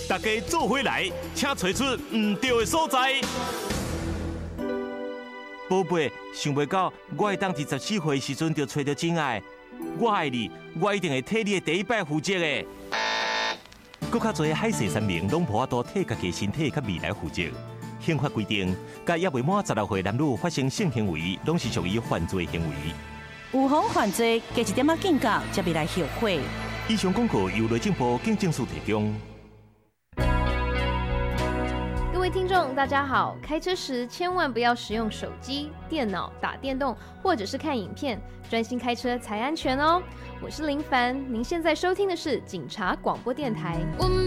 大家做回来，请找出唔对的所在。宝贝，想袂到我会当伫14岁时阵就找到真爱，我爱你，我一定会替你的第一摆负责的。搁较侪海誓山盟，拢无法度替家己身体甲未来负责。刑法规定，甲也未满16岁男女发生性行为，拢是属于犯罪行为。 有妨犯罪，加一点仔警觉，才未来后悔。 以上广告由内政部警政署提供。 各位听众，大家好！开车时千万不要使用手机、电脑打电动，或者是看影片，专心开车才安全哦。我是林凡，您现在收听的是警察广播电台。